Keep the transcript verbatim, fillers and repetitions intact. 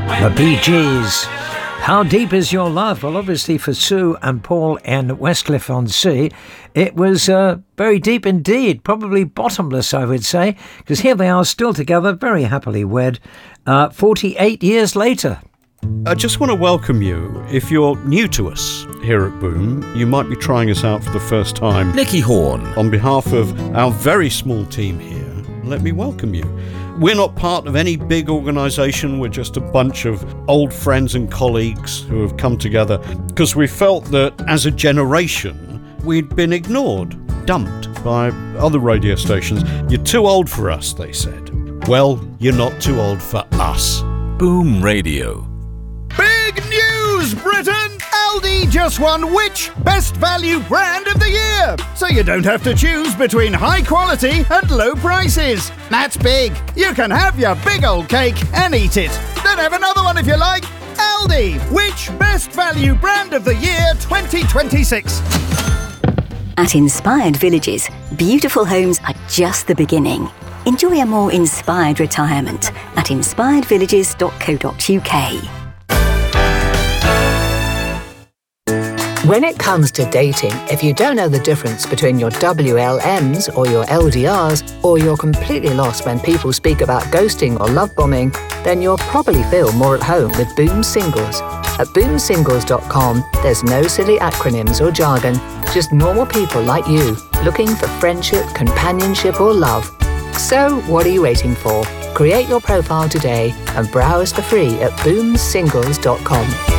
The Bee Gees. How deep is your love? Well, obviously for Sue and Paul in Westcliff-on-Sea, it was uh, very deep indeed, probably bottomless, I would say, because here they are still together, very happily wed, uh, forty-eight years later. I just want to welcome you. If you're new to us here at Boom, you might be trying us out for the first time. Nicky Horn. On behalf of our very small team here, let me welcome you. We're not part of any big organisation. We're just a bunch of old friends and colleagues who have come together because we felt that as a generation we'd been ignored, dumped by other radio stations. You're too old for us, they said. Well, you're not too old for us. Boom Radio. Big news, Britain! Aldi just won which Best Value Brand of the Year? So you don't have to choose between high quality and low prices. That's big. You can have your big old cake and eat it. Then have another one if you like. Aldi, which Best Value Brand of the Year twenty twenty-six? At Inspired Villages, beautiful homes are just the beginning. Enjoy a more inspired retirement at inspired villages dot co dot uk. When it comes to dating, if you don't know the difference between your W L Ms or your L D Rs, or you're completely lost when people speak about ghosting or love bombing, then you'll probably feel more at home with Boom Singles. At boom singles dot com, there's no silly acronyms or jargon, just normal people like you, looking for friendship, companionship or love. So, what are you waiting for? Create your profile today and browse for free at boom singles dot com.